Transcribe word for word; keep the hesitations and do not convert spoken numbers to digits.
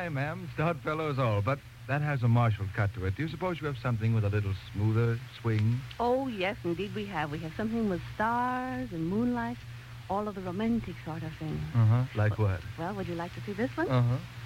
Aye, ma'am. Stout fellows all. But that has a martial cut to it. Do you suppose you have something with a little smoother swing? Oh, yes, indeed we have. We have something with stars and moonlight, all of the romantic sort of thing. Uh-huh. Like well, what? Well, would you like to see this one? Uh-huh.